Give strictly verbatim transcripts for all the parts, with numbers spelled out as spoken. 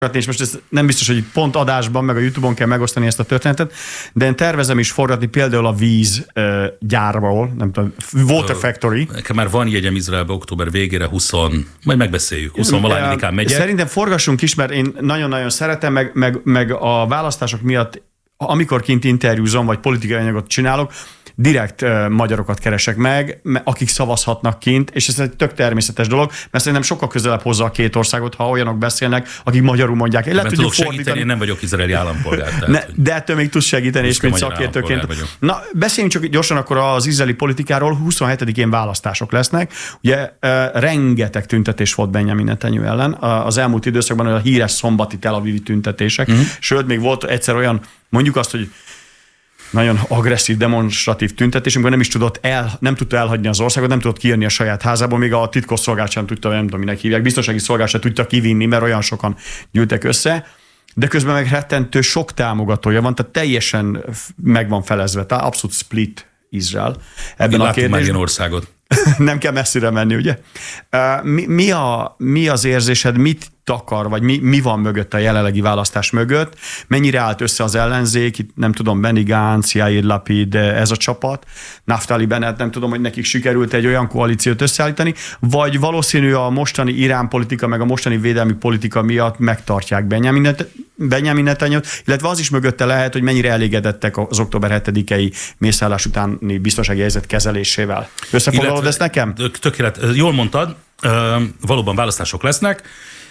és most ez nem biztos, hogy pont adásban, meg a YouTube-on kell megosztani ezt a történetet, de én tervezem is forgatni például a víz uh, gyárból, nem tudom, Water Factory. Nekem már van jegyem Izraelbe október végére, húsz, majd megbeszéljük, húsz-valahányadikán megyek. Szerintem forgassunk is, mert én nagyon-nagyon szeretem, meg, meg, meg a választások miatt, amikor kint interjúzom, vagy politikai anyagot csinálok, direkt uh, magyarokat keresek meg, akik szavazhatnak kint, és ez egy tök természetes dolog, mert szerintem sokkal közelebb hozza a két országot, ha olyanok beszélnek, akik magyarul mondják. Én le tudok segíteni, én nem vagyok izraeli állampolgár. Tehát, ne, de ettől még tudsz segíteni, és mint szakértőként. Na, beszéljünk csak gyorsan akkor az izraeli politikáról. huszonhetedikén választások lesznek. Ugye uh, rengeteg tüntetés volt Benjamin Netanyahu ellen az elmúlt időszakban, a híres szombati Tel Avivi tüntetések. Uh-huh. Sőt, még volt egyszer olyan, mondjuk azt, hogy nagyon agresszív, demonstratív tüntetés, amikor nem is tudott el, nem tudta elhagyni az országot, nem tudott kijönni a saját házából, még a titkosszolgálat sem tudta, nem tudom, minek hívják, biztonsági szolgálat sem tudta kivinni, mert olyan sokan gyűltek össze, de közben meg rettentő sok támogatója van, tehát teljesen meg van felezve, tehát abszolút split Izrael ebben Én a kérdésben. már ilyen országot. Nem kell messzire menni, ugye? Mi, mi, a, mi az érzésed, mit takar, vagy mi, mi van mögött a jelenlegi választás mögött? Mennyire állt össze az ellenzék? Itt nem tudom, Benny Gantz, Yair Lapid, ez a csapat. Naftali Bennett, nem tudom, hogy nekik sikerült egy olyan koalíciót összeállítani, vagy valószínű a mostani Irán politika, meg a mostani védelmi politika miatt megtartják Benjamin Benjamin Netanyahut, illetve az is mögötte lehet, hogy mennyire elégedettek az október hetedikei mészállás utáni biztonsági helyzet kezelésével. Összefoglalod ezt nekem? Tökélet, jól mondtad, valóban választások lesznek.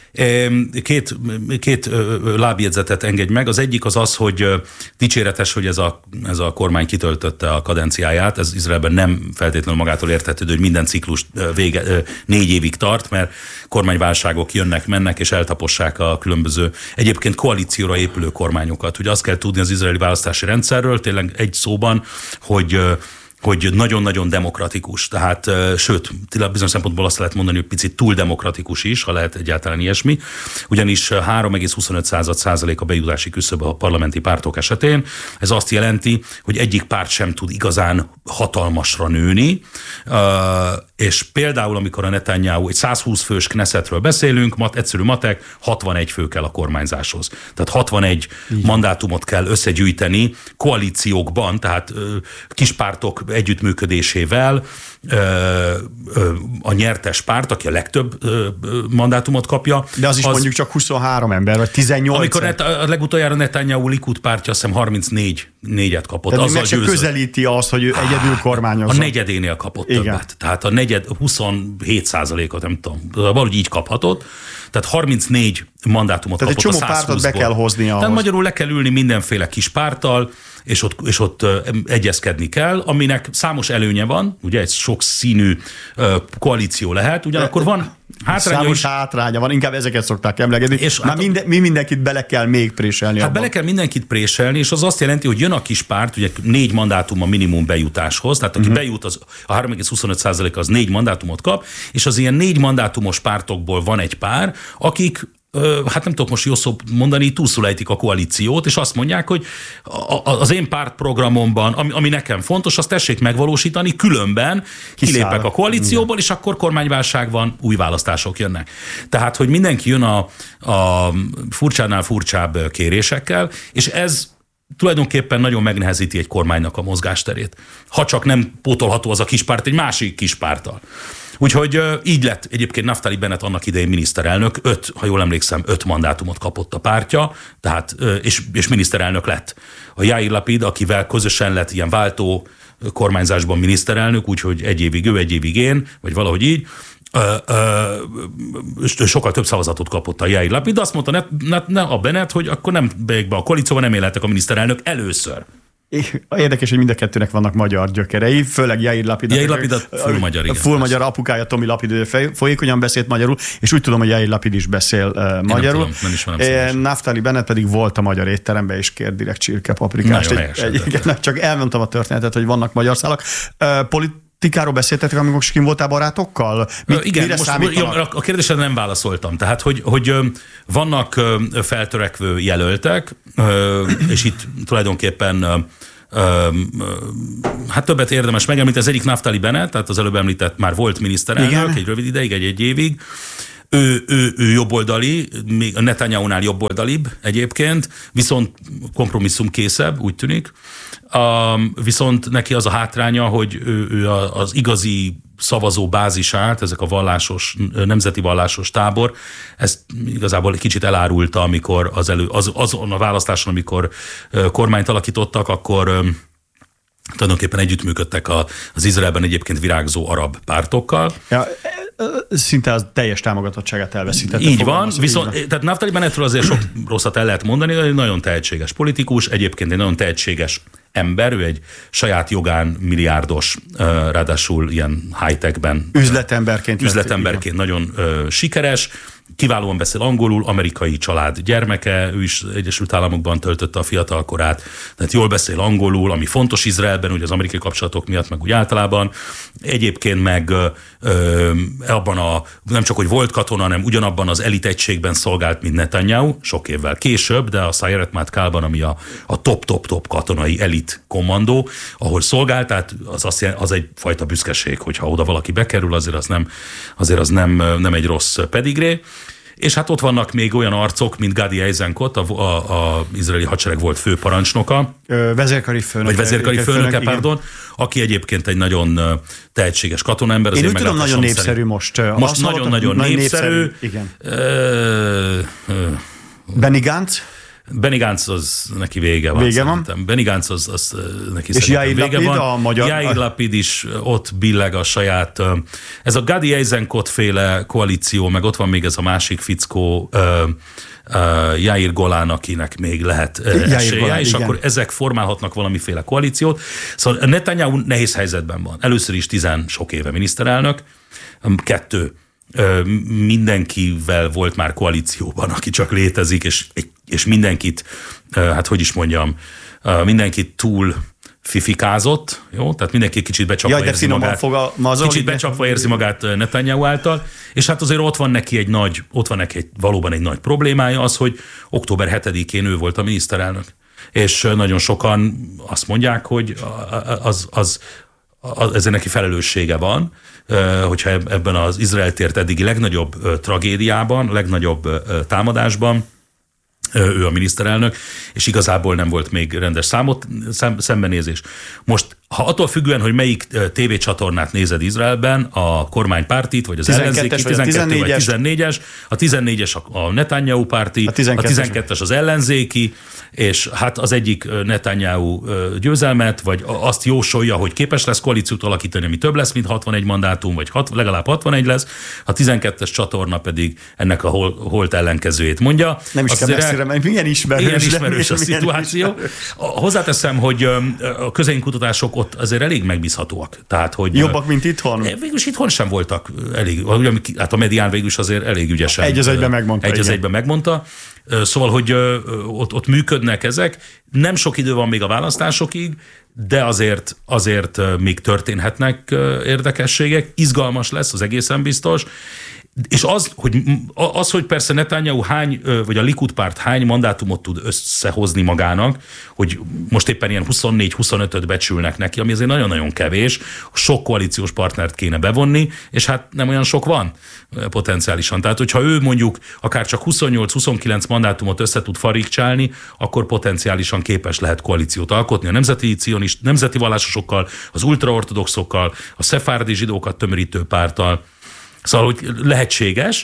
Két, két lábjegyzetet engedj meg. Az egyik az az, hogy dicséretes, hogy ez a, ez a kormány kitöltötte a kadenciáját. Ez Izraelben nem feltétlenül magától értetődő, hogy minden ciklus vége, négy évig tart, mert kormányválságok jönnek, mennek, és eltapossák a különböző egyébként koalícióra épülő kormányokat. Ugye azt kell tudni az izraeli választási rendszerről, tényleg egy szóban, hogy hogy nagyon-nagyon demokratikus, tehát sőt, bizonyos szempontból azt lehet mondani, hogy picit túl demokratikus is, ha lehet egyáltalán ilyesmi, ugyanis három egész huszonöt százalék a bejutási küszöb a parlamenti pártok esetén. Ez azt jelenti, hogy egyik párt sem tud igazán hatalmasra nőni, és például, amikor a Netanyahu, egy százhúsz fős Knessetről beszélünk, mat, egyszerű matek, hatvanegy fő kell a kormányzáshoz. Tehát hatvanegy igen. mandátumot kell összegyűjteni koalíciókban, tehát kispártok együttműködésével a nyertes párt, aki a legtöbb mandátumot kapja. De az is az, mondjuk csak huszonhárom ember, vagy tizennyolc. Amikor net, a legutoljára Netanyahu Likud pártja azt hiszem harmincnégy négyet kapott. Tehát meg se közelíti azt, hogy ő egyedül kormányozza. A negyedénél kapott igen. többet. Tehát a negyed, huszonhét százalékot, nem tudom, valahogy így kaphatott. Tehát harmincnégy mandátumot Tehát kapott a egy csomó pártot be kell hozni ahhoz. Tehát magyarul le kell ülni mindenféle kis párttal, és ott, és ott egyezkedni kell, aminek számos előnye van, ugye egy sok színű koalíció lehet, ugyanakkor van hátránya számos is. hátránya van, inkább ezeket szokták emlegetni. És már hát, minden, mi mindenkit bele kell még préselni. Hát abban. Bele kell mindenkit préselni, és az azt jelenti, hogy jön a kis párt, ugye négy mandátum a minimum bejutáshoz, tehát aki uh-huh. bejut, az a három egész huszonöt százalék az négy mandátumot kap, és az ilyen négy mandátumos pártokból van egy pár, akik hát nem tudok most jó szó mondani, túlszulejtik a koalíciót, és azt mondják, hogy az én pártprogramomban, ami, ami nekem fontos, azt tessék megvalósítani, különben kilépek a koalícióból, és akkor kormányválság van, új választások jönnek. Tehát, hogy mindenki jön a, a furcsánál furcsább kérésekkel, és ez tulajdonképpen nagyon megnehezíti egy kormánynak a mozgásterét. Ha csak nem pótolható az a kispárt egy másik kispárttal. Úgyhogy így lett egyébként Naftali Bennett annak idején miniszterelnök, öt, ha jól emlékszem, öt mandátumot kapott a pártja, tehát, és, és miniszterelnök lett. A Yair Lapid, akivel közösen lett ilyen váltó kormányzásban miniszterelnök, úgyhogy egy évig ő, egy évig én, vagy valahogy így, Ö, ö, sokkal több szavazatot kapott a Yair Lapid, de azt mondta ne, ne, ne a Bennett, hogy akkor nem be a koalícióban nem élhetek a miniszterelnök először. Érdekes, hogy mind a kettőnek vannak magyar gyökerei, főleg Yair Lapid. Yair Lapid a full magyar, igen. Full magyar, apukája Tomi Lapid folyékonyan beszélt magyarul, és úgy tudom, hogy Yair Lapid is beszél uh, magyarul. Nem tudom, nem ismerem. Naftali Bennett pedig volt a magyar étteremben, és kért direkt csirke paprikást. Egy, egy, igen, csak elmondtam a történetet, hogy vannak magyar szálak. Uh, polit Tikáról beszéltetek, amikor most kim voltál barátokkal? Mit, igen, most ja, a kérdésre nem válaszoltam. Tehát, hogy, hogy vannak feltörekvő jelöltek, és itt tulajdonképpen hát többet érdemes megemlíteni. Az egyik Naftali Bennett, tehát az előbb említett, már volt miniszterelnök, igen. egy rövid ideig, egy-egy évig. Ő, ő, ő jobboldali, még a Netanyahu-nál jobboldalibb egyébként, viszont kompromisszumkészebb, úgy tűnik. Um, viszont neki az a hátránya, hogy ő, ő az igazi szavazó bázisát, ezek a vallásos, nemzeti vallásos tábor, ezt igazából egy kicsit elárulta, amikor az elő, az, azon a választáson, amikor kormányt alakítottak, akkor tulajdonképpen együttműködtek a, az Izraelben egyébként virágzó arab pártokkal. Ja, szinte az teljes támogatottságát elveszítette. Így van, viszont így van. Tehát Naftali Bennettről azért sok rosszat el lehet mondani, egy nagyon tehetséges politikus, egyébként egy nagyon tehetséges ember, ő egy saját jogán milliárdos, ráadásul ilyen high-techben. Üzletemberként. Üzletemberként lett, nagyon uh, sikeres, kiválóan beszél angolul, amerikai család gyermeke, ő is Egyesült Államokban töltötte a fiatal korát, tehát jól beszél angolul, ami fontos Izraelben, ugye az amerikai kapcsolatok miatt, meg úgy általában. Egyébként meg ö, ö, abban a, nem csak hogy volt katona, hanem ugyanabban az elit egységben szolgált, mint Netanyahu, sok évvel később, de a Sayeret Matkálban, ami a, a top-top-top katonai elit kommandó, ahol szolgált, tehát az, az, az egyfajta büszkeség, hogyha oda valaki bekerül, azért az nem, azért az nem, nem egy rossz pedigré. És hát ott vannak még olyan arcok, mint Gadi Eisenkot, a, a, a izraeli hadsereg volt főparancsnoka. Ö, vezérkari főnöke. Vagy vezérkari főnöke, főnök, pardon, aki egyébként egy nagyon tehetséges katonaember. Én úgy tudom, nagyon népszerű szerint. most. Most nagyon-nagyon népszerű. népszerű. Igen. Ö, ö, Benny Gantz? Benny Gantz az neki vége van. Vége van. Benny Gantz az, az neki és Yair vége Lapid, van. a magyar... Yair Lapid is ott billeg a saját... Ez a Gadi Eisenkot féle koalíció, meg ott van még ez a másik fickó, uh, uh, Yair Golán, akinek még lehet uh, esélye, Golán, és igen. Akkor ezek formálhatnak valamiféle koalíciót. Szóval Netanyahu nehéz helyzetben van. Először is tizen sok éve miniszterelnök, kettő, mindenkivel volt már koalícióban, aki csak létezik, és, és mindenkit, hát hogy is mondjam, mindenkit túl fifikázott, jó? Tehát mindenki kicsit becsapva Jaj, érzi magát. Fogalmazol, kicsit becsapva érzi magát Netanyahu által, és hát azért ott van neki egy nagy, ott van neki egy, valóban egy nagy problémája az, hogy október hetedikén ő volt a miniszterelnök. És nagyon sokan azt mondják, hogy az, az, az, ezzel neki felelőssége van, hogyha ebben az Izrael tért eddigi legnagyobb tragédiában, legnagyobb támadásban ő a miniszterelnök, és igazából nem volt még rendes számot, szem, szembenézés. Most, ha attól függően, hogy melyik tévécsatornát nézed Izraelben, a kormánypártit, vagy az ellenzéki, tizenkettő vagy tizennégyes, a tizennégyes a Netanyahu párti, a tizenkettes az ellenzéki, és hát az egyik Netanyahu győzelmet, vagy azt jósolja, hogy képes lesz koalíciót alakítani, ami több lesz, mint hatvanegy mandátum, vagy hat, legalább hatvanegy lesz, a tizenkettes csatorna pedig ennek a hol, holt ellenkezőjét mondja. Nem is kell messzire, mert milyen ismerős. Ilyen ismerős a szituáció. Ismerős. Hozzáteszem, hogy a közvéleménykutatások ott azért elég megbízhatóak. Tehát, hogy jobbak, mint itthon? Végülis itthon sem voltak elég, hát a medián végülis azért elég ügyesen. Egy az egyben megmondta. Egy az egyben megmondta. Szóval, hogy ott, ott működnek ezek. Nem sok idő van még a választásokig, de azért, azért még történhetnek érdekességek. Izgalmas lesz, az egészen biztos. És az, hogy, az, hogy persze Netanyahu hány, vagy a Likud párt hány mandátumot tud összehozni magának, hogy most éppen ilyen huszonnégy-huszonötöt becsülnek neki, ami azért nagyon-nagyon kevés, sok koalíciós partnert kéne bevonni, és hát nem olyan sok van potenciálisan. Tehát, hogyha ő mondjuk akár csak huszonnyolc-huszonkilenc mandátumot össze tud farigcsálni, akkor potenciálisan képes lehet koalíciót alkotni a nemzeti cionist, nemzeti vallásosokkal, az ultraortodoxokkal, a szefárdi zsidókat tömörítő párttal. Szóval, hogy lehetséges.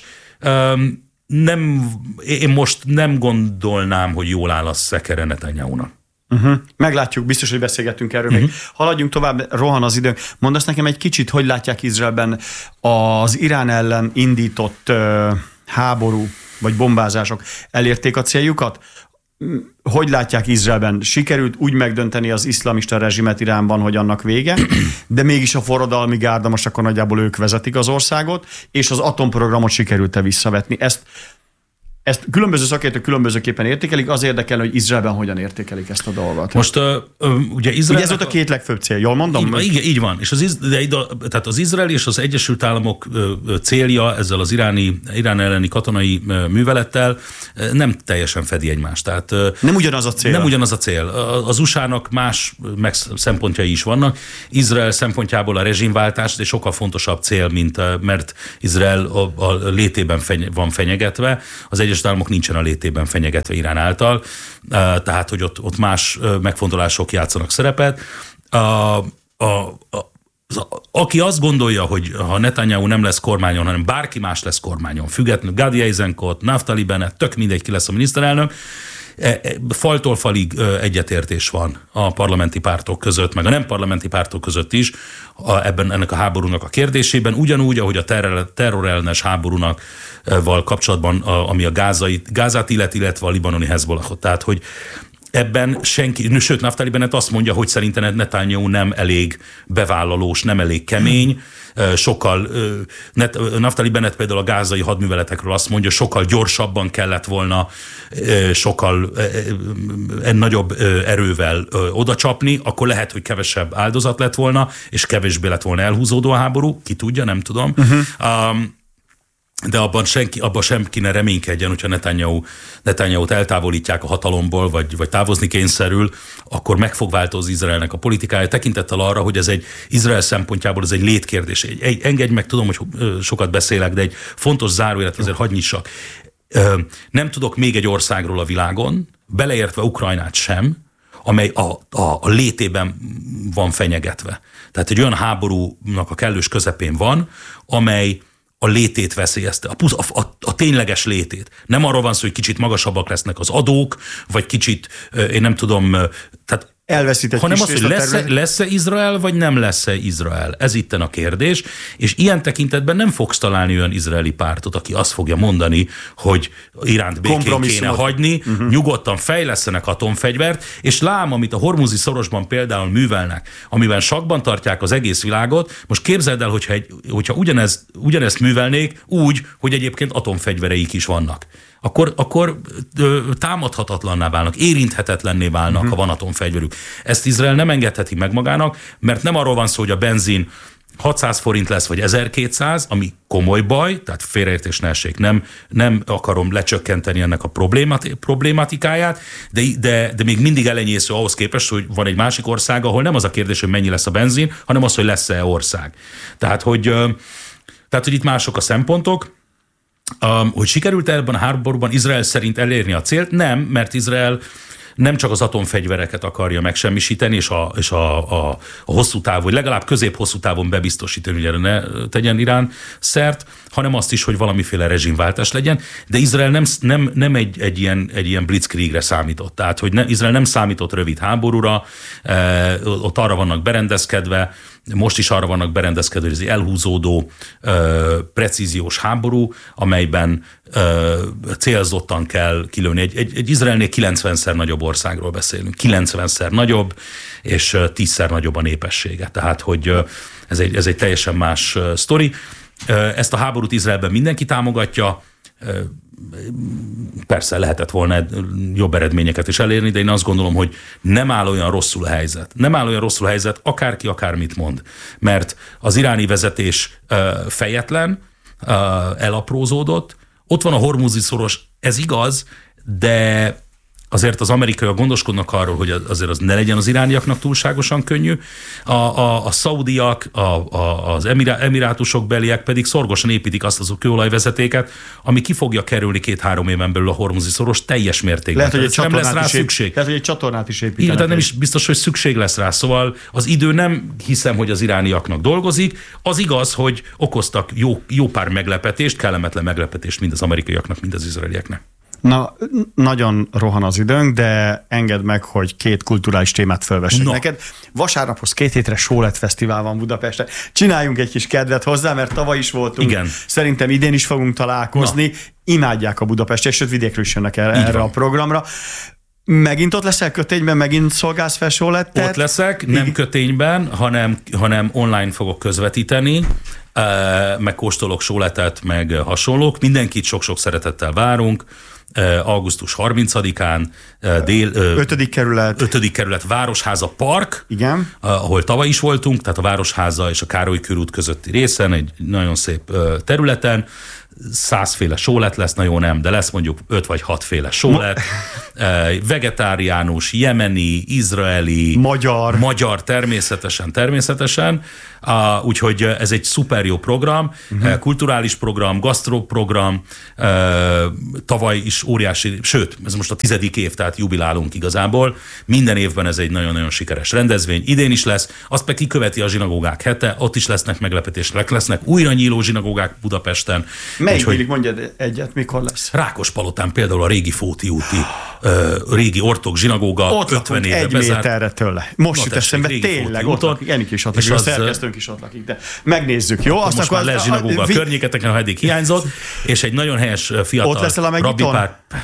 Nem, én most nem gondolnám, hogy jól áll a szekere Netanyahunak. Uh-huh. Meglátjuk, biztos, hogy beszélgettünk erről uh-huh. még. Haladjunk tovább, rohan az idő. Mondasz nekem egy kicsit, hogy látják Izraelben az Irán ellen indított uh, háború vagy bombázások elérték a céljukat? Hogy látják Izraelben? Sikerült úgy megdönteni az iszlamista rezsimet Iránban, hogy annak vége, de mégis a forradalmi gárda, most akkor nagyjából ők vezetik az országot, és az atomprogramot sikerült-e visszavetni. Ezt ezt különböző szakértők különbözőképpen értékelik, az érdekel, hogy Izraelben hogyan értékelik ezt a dolgot. Most uh, ugye Izrael... Ugye ez ott a két legfőbb cél, jól mondom? Így, így, így van. És az, de, tehát az Izrael és az Egyesült Államok célja ezzel az iráni, irán elleni katonai művelettel nem teljesen fedi egymást. Tehát, nem ugyanaz a cél. Nem ugyanaz a cél. Az u es á-nak más meg szempontjai is vannak. Izrael szempontjából a rezsimváltás egy sokkal fontosabb cél, mint mert Izrael a, a létében feny, van fenyegetve. Az Egyesült Államok nincsen a létében fenyegetve Irán által. Tehát, hogy ott, ott más megfontolások játszanak szerepet. A, a, a Aki azt gondolja, hogy ha Netanyahu nem lesz kormányon, hanem bárki más lesz kormányon, függetlenül Gadi Eisenkot, Naftali Bennett, tök mindegy, ki lesz a miniszterelnök, faltól falig egyetértés van a parlamenti pártok között, meg a nem parlamenti pártok között is ebben ennek a háborúnak a kérdésében, ugyanúgy, ahogy a terrorellenes háborúnak val kapcsolatban, ami a gázai, Gázát illet, illetve a libanoni Hezbollahot. Tehát, hogy ebben senki, sőt, Naftali Bennett azt mondja, hogy szerintem Netanyahu nem elég bevállalós, nem elég kemény, sokkal, Naftali Bennett például a gázai hadműveletekről azt mondja, sokkal gyorsabban kellett volna, sokkal nagyobb erővel odacsapni, akkor lehet, hogy kevesebb áldozat lett volna, és kevésbé lett volna elhúzódó a háború, ki tudja, nem tudom. Uh-huh. Um, de abban, senki, abban senki ne reménykedjen, hogyha Netanyahu, Netanyahut eltávolítják a hatalomból, vagy, vagy távozni kényszerül, akkor meg fog változni Izraelnek a politikája, tekintettel arra, hogy ez egy Izrael szempontjából ez egy létkérdés. Egy, egy, engedj meg, tudom, hogy sokat beszélek, de egy fontos zárójelet azért hadd nyissak. Nem tudok még egy országról a világon, beleértve Ukrajnát sem, amely a, a, a létében van fenyegetve. Tehát egy olyan háborúnak a kellős közepén van, amely a létét veszélyezte, a, a, a, a tényleges létét. Nem arról van szó, hogy kicsit magasabbak lesznek az adók, vagy kicsit, én nem tudom, tehát elveszített hanem az, hogy lesz-e, lesz-e Izrael, vagy nem lesz-e Izrael. Ez itten a kérdés, és ilyen tekintetben nem fogsz találni olyan izraeli pártot, aki azt fogja mondani, hogy Iránt békén kéne hagyni, uh-huh. nyugodtan fejlesztenek atomfegyvert, és lám, amit a Hormuzi szorosban például művelnek, amiben sakban tartják az egész világot, most képzeld el, hogyha, egy, hogyha ugyanez, ugyanezt művelnék úgy, hogy egyébként atomfegyvereik is vannak. Akkor, akkor ö, támadhatatlanná válnak, érinthetetlenné válnak, uh-huh. ha van atomfegyverük. Ezt Izrael nem engedheti meg magának, mert nem arról van szó, hogy a benzin hatszáz forint lesz, vagy ezerkétszáz, ami komoly baj, tehát félreértés ne essék, nem, nem akarom lecsökkenteni ennek a problématikáját, de, de, de még mindig elenyésző ahhoz képest, hogy van egy másik ország, ahol nem az a kérdés, hogy mennyi lesz a benzin, hanem az, hogy lesz-e ország. Tehát, hogy, tehát, hogy itt mások a szempontok. Um, hogy sikerült ebben a háborúban Izrael szerint elérni a célt? Nem, mert Izrael nem csak az atomfegyvereket akarja megsemmisíteni, és a, és a, a, a hosszú távú, vagy legalább közép-hosszú távon bebiztosítani, hogy erre ne tegyen Irán szert, hanem azt is, hogy valamiféle rezsimváltás legyen. De Izrael nem, nem, nem egy, egy, ilyen, egy ilyen blitzkriegre számított. Tehát, hogy ne, Izrael nem számított rövid háborúra, e, ott arra vannak berendezkedve, most is arra vannak berendezkedve, hogy ez egy elhúzódó, ö, precíziós háború, amelyben ö, célzottan kell kilőni. Egy, egy, egy Izraelnél kilencvenszer nagyobb országról beszélünk. kilencvenszer nagyobb, és tízszer nagyobb a népessége. Tehát, hogy ö, ez, egy, ez egy teljesen más ö, sztori. Ö, ezt a háborút Izraelben mindenki támogatja. Ö, persze lehetett volna jobb eredményeket is elérni, de én azt gondolom, hogy nem áll olyan rosszul a helyzet. Nem áll olyan rosszul a helyzet, akárki akármit mond. Mert az iráni vezetés fejetlen, elaprózódott, ott van a Hormuzi szoros, ez igaz, de azért az amerikaiak gondoskodnak arról, hogy azért az ne legyen az irániaknak túlságosan könnyű. A, a, a szaudiak, a, a, az emirá, emirátusok beliek pedig szorgosan építik azt az kőolajvezetéket, ami ki fogja kerülni két-három éven belül a Hormuzi szoros teljes mértékben. Lehet, hogy egy nem lesz rá is szükség. Lehet, hogy egy csatornát is építenek. Igen, tehát nem is biztos, hogy szükség lesz rá. Szóval az idő nem hiszem, hogy az irániaknak dolgozik. Az igaz, hogy okoztak jó, jó pár meglepetést, kellemetlen meglepetést mind az amerikaiaknak, mind az izraelieknek. Na, nagyon rohan az időnk, de engedd meg, hogy két kulturális témát fölvessek no. neked. Vasárnaphoz két hétre Sólet Fesztivál van Budapesten. Csináljunk egy kis kedvet hozzá, mert tavaly is voltunk. Igen. Szerintem idén is fogunk találkozni. Na. Imádják a budapestiek, sőt vidékről is jönnek el erre a programra. Megint ott leszel Kötényben, megint szolgálsz fel Sólettet? Ott leszek, nem Kötényben, hanem, hanem online fogok közvetíteni, meg kóstolok sóletet, meg hasonlók. Mindenkit sok-sok szeretettel várunk. augusztus harmincadikán, dél... ötödik kerület. ötödik kerület, Városháza Park, igen, ahol tavaly is voltunk, tehát a Városháza és a Károly körút közötti részen, egy nagyon szép területen, százféle sólet lesz, na jó nem, de lesz mondjuk öt vagy hatféle sólet, vegetáriánus, jemeni, izraeli, magyar, magyar természetesen, természetesen, uh, úgyhogy ez egy szuper jó program, uh-huh. kulturális program, gasztroprogram, uh, tavaly is óriási, sőt, ez most a tizedik év, tehát jubilálunk igazából, minden évben ez egy nagyon-nagyon sikeres rendezvény, idén is lesz, azt pedig kiköveti a zsinagógák hete, ott is lesznek meglepetések, lesznek újra nyíló zsinagógák Budapesten. Melyik nyílik, mondjad egyet, mikor lesz? Rákospalotán például a régi Fóti úti, uh, régi ortok zsinagóga, ott ötven éve egy bezárt. méterre tőle. Most jut eszembe, tényleg, ott lakik, Enik is ott lakik, a szerkesztőnk is ott lakik, de megnézzük, jó? Azt most már lesz zsinagóga a, a, a környéketeken, ha eddig hiányzott, és egy nagyon helyes fiatal ott leszel a megnyiton?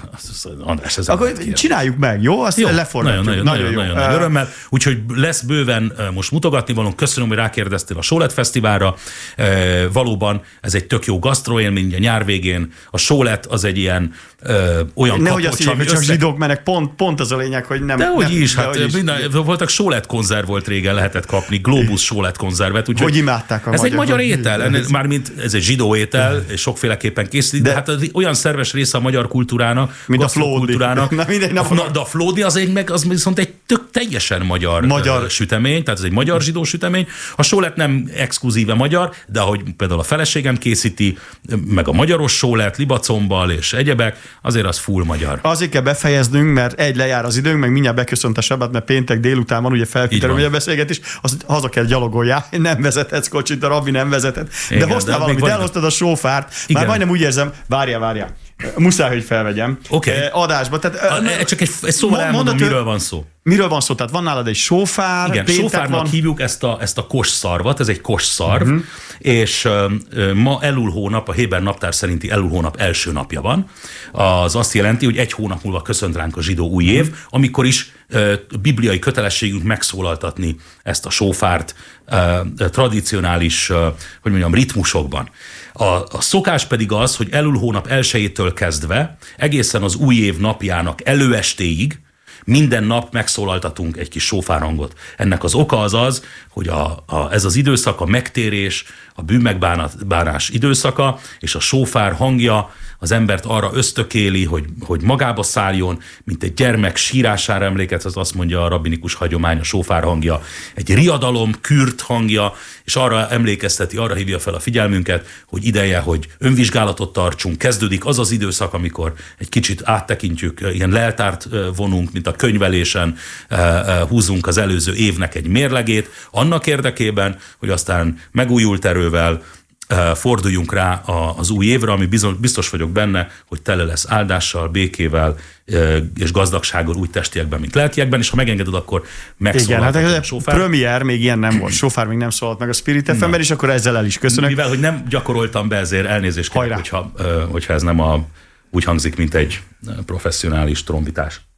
András, ez akkor csináljuk meg, jó? Azt jó, leforgatjuk. Nagyon, nagyon, nagyon, nagyon, nagyon örömmel. Úgyhogy lesz bőven most mutogatni valónk. Köszönöm, hogy rákérdeztél a Sólet Fesztiválra. E, valóban ez egy tök jó gasztroélmény a nyár végén. A sólet az egy ilyen ö, olyan nehogy kapocs, azt hívják, hogy csak össze... zsidók mennek, pont, pont az a lényeg, hogy nem... De nem, hogy is, hát is. Minden, voltak sóletkonzerv volt régen, lehetett kapni, Globus sóletkonzervet. Úgy, hogy imádták a ez magyar, egy magyar étel, ez... mármint ez egy zsidó étel, és sokféleképpen készít, de, de hát az olyan szerves része a magyar kultúrának, mint a flódi. Na, Na, de a flódi az, egy, meg, az viszont egy tök teljesen magyar, magyar. sütemény, tehát ez egy magyar zsidó sütemény. A sólet nem exkluzíve magyar, de ahogy például a feleségem készíti, meg a magyaros sólet, libacombbal és egyebek, azért az full magyar. Azért kell befejeznünk, mert egy lejár az időnk, meg mindjárt beköszönt a sebet, mert péntek délután van ugye felvételő a beszélgetés, az haza kell gyalogoljál, nem vezethetsz kocsit, a rabbi nem vezetett. De igen, hoztál de valamit, elhoztad a sófárt, igen. Már majdnem úgy érzem, várjál, várjál. Muszáj, hogy felvegyem. Okay. Adásba. Tehát, a, csak egy, egy szóval elmondom, miről van szó. Miről van szó? Tehát van nálad egy sófár, igen, sófárnak van... hívjuk ezt a, ezt a kosszarvat, ez egy kosszarv, uh-huh. és uh, ma Elul hónap, a Héber naptár szerinti Elul hónap első napja van. Az azt jelenti, hogy egy hónap múlva köszönt ránk a zsidó új év, amikor is uh, bibliai kötelességünk megszólaltatni ezt a sófárt uh, tradicionális, uh, hogy mondjam, ritmusokban. A, a szokás pedig az, hogy Elul hónap elsejétől kezdve egészen az új év napjának előestéig minden nap megszólaltatunk egy kis sófárhangot. Ennek az oka az az, hogy a, a, ez az időszak a megtérés, a bűnmegbánás időszaka, és a sófár hangja az embert arra ösztökéli, hogy, hogy magába szálljon, mint egy gyermek sírására emléket, az azt mondja a rabbinikus hagyomány, a sófár hangja, egy riadalom, kürt hangja, és arra emlékezteti, arra hívja fel a figyelmünket, hogy ideje, hogy önvizsgálatot tartsunk, kezdődik az az időszak, amikor egy kicsit áttekintjük, ilyen leltárt vonunk, mint a könyvelésen húzunk az előző évnek egy mérlegét, annak érdekében, hogy aztán megújult erővel forduljunk rá az új évre, ami biztos vagyok benne, hogy tele lesz áldással, békével és gazdagsággal úgy testiekben, mint lelkiekben, és ha megengeded, akkor megszólaltatom hát a sófár. Premier még ilyen nem volt, sófár még nem szólalt meg a Spirit ef em-ben, és akkor ezzel el is köszönök. Mivel, hogy nem gyakoroltam be, ezért elnézést kérek, hogyha, hogyha ez nem a, úgy hangzik, mint egy professzionális trombitás.